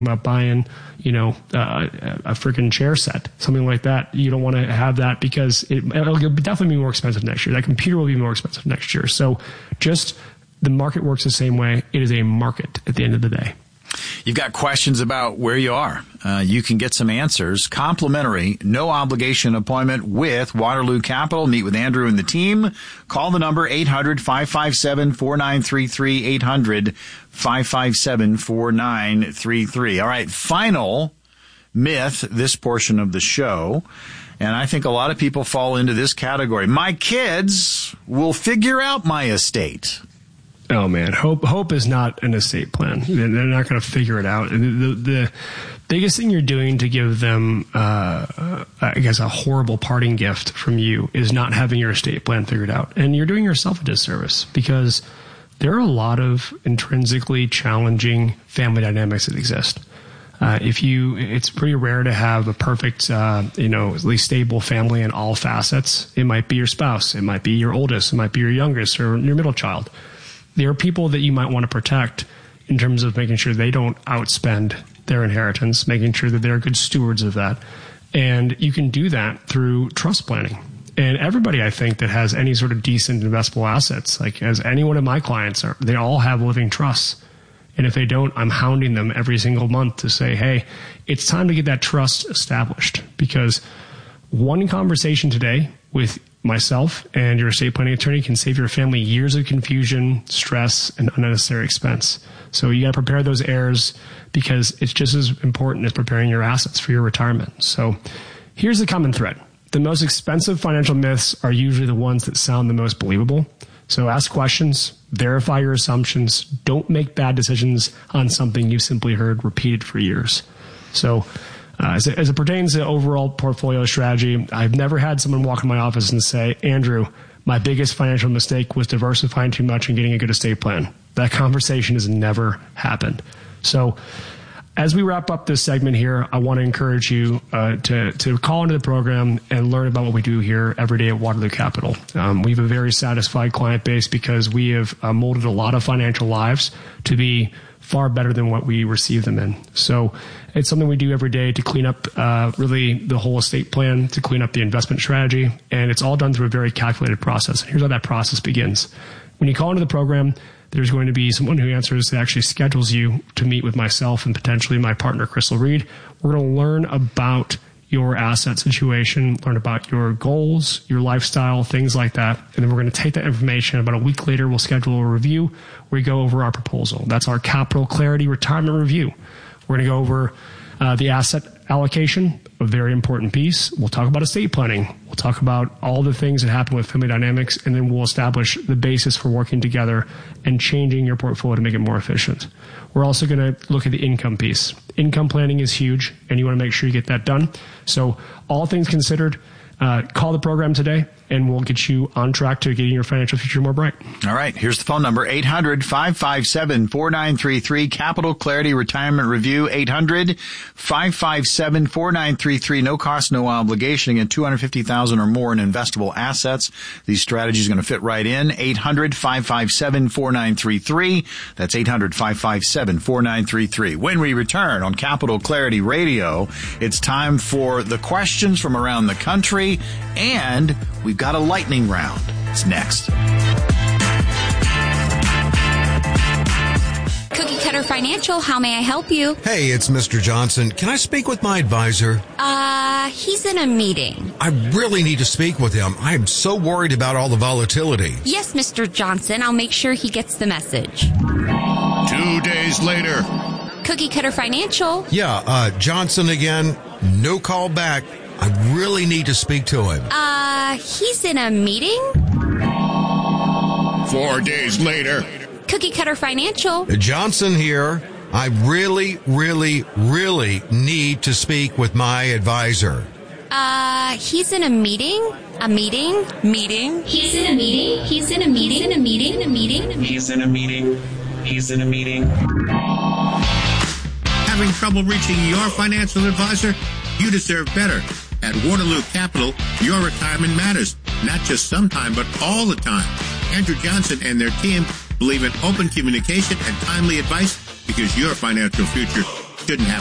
about buying, a freaking chair set, something like that. You don't want to have that because it'll definitely be more expensive next year. That computer will be more expensive next year. So just the market works the same way. It is a market at the end of the day. You've got questions about where you are. You can get some answers. Complimentary, no obligation appointment with Waterloo Capital. Meet with Andrew and the team. Call the number 800-557-4933, 800-557-4933. All right, final myth, this portion of the show. And I think a lot of people fall into this category. My kids will figure out my estate. Oh man, hope is not an estate plan. They're not going to figure it out. The biggest thing you're doing to give them, I guess, a horrible parting gift from you is not having your estate plan figured out. And you're doing yourself a disservice because there are a lot of intrinsically challenging family dynamics that exist. It's pretty rare to have a perfect, at least stable family in all facets. It might be your spouse. It might be your oldest. It might be your youngest or your middle child. There are people that you might want to protect in terms of making sure they don't outspend their inheritance, making sure that they're good stewards of that. And you can do that through trust planning. And everybody, I think, that has any sort of decent investable assets, like as any one of my clients are, they all have living trusts. And if they don't, I'm hounding them every single month to say, hey, it's time to get that trust established. Because one conversation today with myself and your estate planning attorney can save your family years of confusion, stress, and unnecessary expense. So you got to prepare those heirs because it's just as important as preparing your assets for your retirement. So here's the common thread. The most expensive financial myths are usually the ones that sound the most believable. So ask questions, verify your assumptions, don't make bad decisions on something you've simply heard repeated for years. So as it pertains to overall portfolio strategy, I've never had someone walk in my office and say, Andrew, my biggest financial mistake was diversifying too much and getting a good estate plan. That conversation has never happened. So as we wrap up this segment here, I want to encourage you to call into the program and learn about what we do here every day at Waterloo Capital. We have a very satisfied client base because we have molded a lot of financial lives to be far better than what we receive them in. So it's something we do every day to clean up really the whole estate plan, to clean up the investment strategy, and it's all done through a very calculated process. Here's how that process begins. When you call into the program, there's going to be someone who answers that actually schedules you to meet with myself and potentially my partner, Crystal Reed. We're going to learn about your asset situation, learn about your goals, your lifestyle, things like that. And then we're going to take that information. About a week later, we'll schedule a review where we go over our proposal. That's our Capital Clarity Retirement Review. We're going to go over the asset allocation, a very important piece. We'll talk about estate planning. We'll talk about all the things that happen with family dynamics, and then we'll establish the basis for working together and changing your portfolio to make it more efficient. We're also going to look at the income piece. Income planning is huge, and you want to make sure you get that done. So all things considered, call the program today, and we'll get you on track to getting your financial future more bright. All right. Here's the phone number, 800-557-4933, Capital Clarity Retirement Review, 800-557-4933. No cost, no obligation. Again, $250,000 or more in investable assets. These strategies are going to fit right in. 800-557-4933. That's 800-557-4933. When we return on Capital Clarity Radio, it's time for the questions from around the country, and we've got a lightning round. It's next. Cookie Cutter Financial, how may I help you? Hey, it's Mr. Johnson. Can I speak with my advisor? He's in a meeting. I really need to speak with him. I am so worried about all the volatility. Yes, Mr. Johnson. I'll make sure he gets the message. 2 days later. Cookie Cutter Financial. Yeah, Johnson again. No call back. I really need to speak to him. He's in a meeting? 4 days later. Cookie Cutter Financial. Johnson here. I really, really, really need to speak with my advisor. He's in a meeting? A meeting? Meeting? He's in a meeting? He's in a meeting? In a meeting? In a meeting? He's in a meeting. He's in a meeting. Having trouble reaching your financial advisor? You deserve better. At Waterloo Capital, your retirement matters. Not just sometime, but all the time. Andrew Johnson and their team believe in open communication and timely advice because your financial future shouldn't have